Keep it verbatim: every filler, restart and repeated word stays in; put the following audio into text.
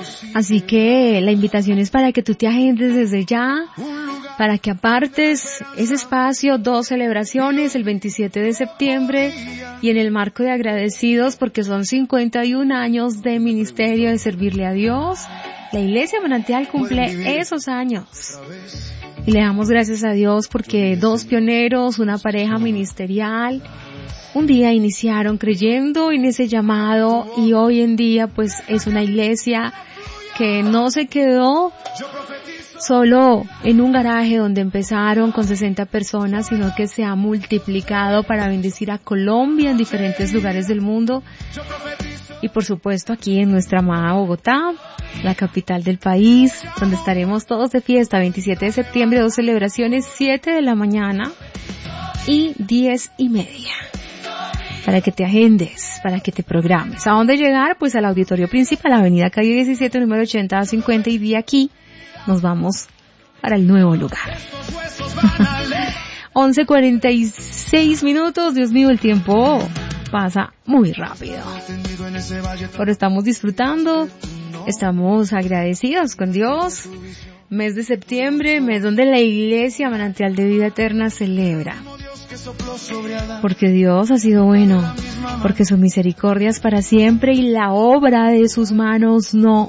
Así que la invitación es para que tú te agendes desde ya, para que apartes ese espacio, dos celebraciones, el veintisiete de septiembre, y en el marco de agradecidos porque son cincuenta y un años de ministerio, de servirle a Dios. La Iglesia Manantial cumple esos años. Y le damos gracias a Dios porque dos pioneros, una pareja ministerial, un día iniciaron creyendo en ese llamado y hoy en día pues es una iglesia que no se quedó solo en un garaje donde empezaron con sesenta personas, sino que se ha multiplicado para bendecir a Colombia en diferentes lugares del mundo y por supuesto aquí en nuestra amada Bogotá, la capital del país, donde estaremos todos de fiesta, veintisiete de septiembre, dos celebraciones, siete de la mañana y diez y media. Para que te agendes, para que te programes. ¿A dónde llegar? Pues al auditorio principal, avenida calle diecisiete, número ochenta a cincuenta, y de aquí nos vamos para el nuevo lugar. once cuarenta y seis minutos, Dios mío, el tiempo pasa muy rápido. Pero estamos disfrutando, estamos agradecidos con Dios. Mes de septiembre, mes donde la Iglesia Manantial de Vida Eterna celebra. Porque Dios ha sido bueno, porque su misericordia es para siempre y la obra de sus manos no